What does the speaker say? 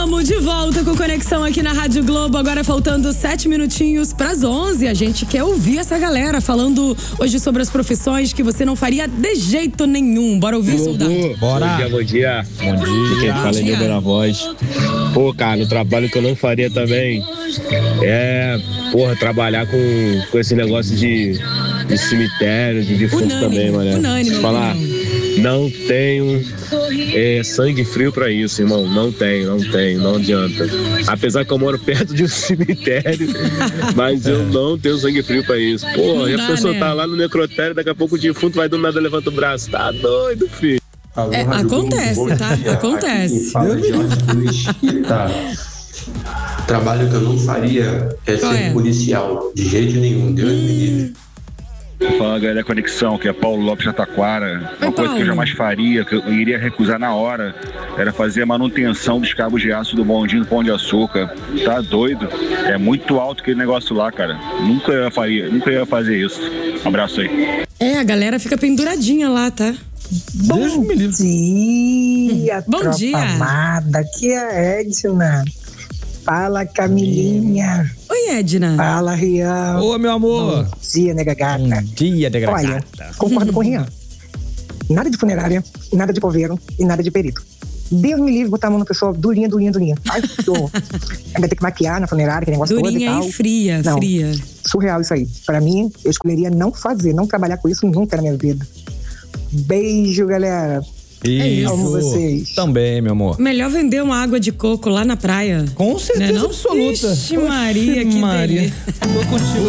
Tamo de volta com Conexão aqui na Rádio Globo, agora faltando 7 minutinhos pras 11. A gente quer ouvir essa galera falando hoje sobre as profissões que você não faria de jeito nenhum. Bora ouvir, soldado? Bora. Bom dia. Quem fala é Nilber na voz. Pô, cara, o trabalho que eu não faria também é, trabalhar com esse negócio de cemitério, de defunto também, mano. Unânime. Falar, não tenho sangue frio pra isso, irmão. Não adianta. Apesar que eu moro perto de um cemitério, mas eu não tenho sangue frio pra isso. Pô, e a pessoa tá lá no necrotério, daqui a pouco o defunto vai do nada, levanta o braço. Tá doido, filho. Acontece, tá? Acontece. Fala de Mesquita. Trabalho que eu não faria é ser policial, de jeito nenhum, Deus me livre. Fala, galera da Conexão, que é Paulo Lopes de Taquara. Uma coisa que eu jamais faria, que eu iria recusar na hora, era fazer a manutenção dos cabos de aço do bondinho do Pão de Açúcar. Tá doido? É muito alto aquele negócio lá, cara. Nunca ia fazer isso. Um abraço aí. A galera fica penduradinha lá, tá? Bom dia, Bom dia. amada. Aqui é a Edna. Fala, Camilinha. Oi, Edna. Fala, Rian. Ô, meu amor. Bom dia, nega gata. Bom dia, nega gata. Olha, concordo com o Rian. Nada de funerária, nada de coveiro e nada de perito. Deus me livre botar a mão na pessoa durinha. Ai, que horror. Ainda tem que maquiar na funerária, que negócio todo e tal. Durinha e fria, não, fria. Surreal isso aí. Pra mim, eu escolheria não fazer, não trabalhar com isso nunca na minha vida. Beijo, galera. Isso. Amo vocês. Também, meu amor. Melhor vender uma água de coco lá na praia. Com certeza absoluta. Ixi, Maria, que delícia. Tô contigo.